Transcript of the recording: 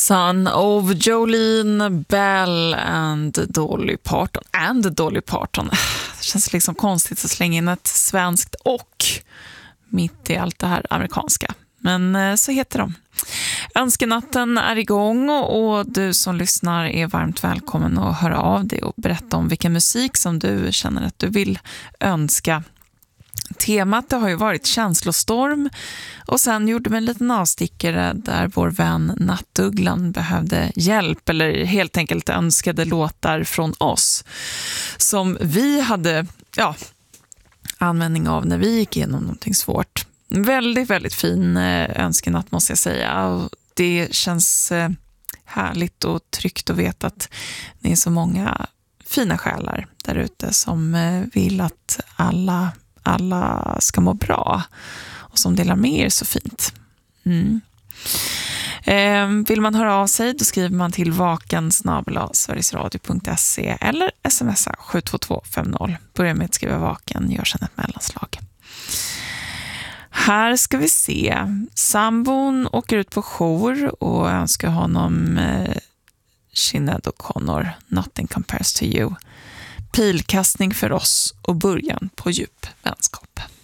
Son of Jolene Bell and Dolly Parton. Det känns liksom konstigt att slänga in ett svenskt och mitt i allt det här amerikanska. Men så heter de. Önskenatten är igång och du som lyssnar är varmt välkommen att höra av dig och berätta om vilken musik som du känner att du vill önska. Temat det har ju varit känslostorm och sen gjorde vi en liten avstickare där vår vän Nattugglan behövde hjälp eller helt enkelt önskade låtar från oss som vi hade användning av när vi gick igenom någonting svårt. Väldigt, väldigt fin önskenatt måste jag säga, och det känns härligt och tryggt att veta att det är så många fina själar där ute som vill att alla ska må bra och som delar med er så fint. Vill man höra av sig då skriver man till vaken@sverigesradio.se eller smsa 72250. Börja med att skriva vaken, gör sedan ett mellanslag. Här ska vi se. Sambon åker ut på jour och önskar honom Sinéad O'Connor, Nothing Compares to You. Pilkastning för oss och början på djup vänskap.